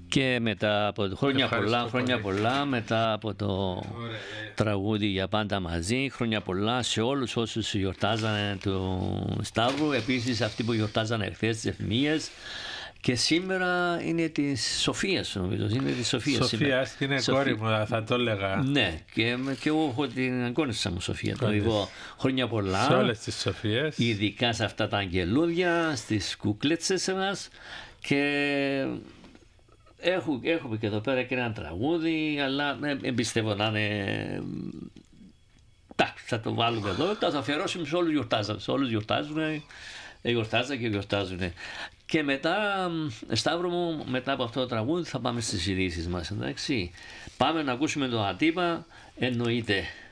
Και μετά από χρόνια πολλά, μετά από το τραγούδι «Για πάντα μαζί», χρόνια πολλά σε όλους όσους γιορτάζανε του Σταύρου, επίσης αυτοί που γιορτάζανε χθες τις εφημίες. Και σήμερα είναι της Σοφίας, νομίζω. Είναι της Σοφίας. Σοφία, είναι κόρη μου, θα το έλεγα. Ναι, και εγώ έχω την αγώνισσα μου Σοφία. Το εγώ χρόνια πολλά. Σε όλες τις Σοφίες. Ειδικά σε αυτά τα αγγελούδια, στις κουκλέτσες μας. Και έχουμε και εδώ πέρα και ένα τραγούδι, αλλά πιστεύω να είναι. Θα το βάλουμε εδώ, θα το αφιερώσουμε σε όλους γιορτάζουν. Σε όλους γιορτάζουν. Και μετά, Σταύρο μου, μετά από αυτό το τραγούδι θα πάμε στις ειδήσεις μας, εντάξει. Πάμε να ακούσουμε το Ατύπα, εννοείται.